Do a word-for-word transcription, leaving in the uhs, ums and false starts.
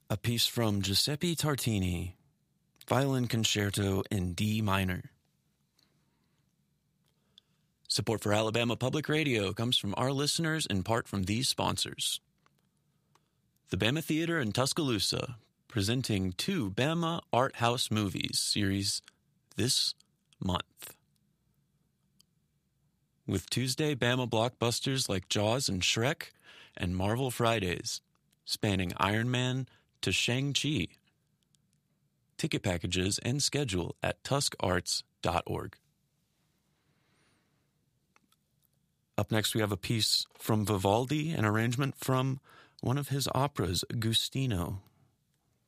A piece from Giuseppe Tartini, Violin Concerto in D minor. Support for Alabama Public Radio comes from our listeners, in part from these sponsors. The Bama Theater in Tuscaloosa, presenting two Bama Art House Movies series this month. With Tuesday Bama blockbusters like Jaws and Shrek, and Marvel Fridays, spanning Iron Man to Shang-Chi. Ticket packages and schedule at tusk arts dot org. Up next, we have a piece from Vivaldi, an arrangement from one of his operas, Gustino.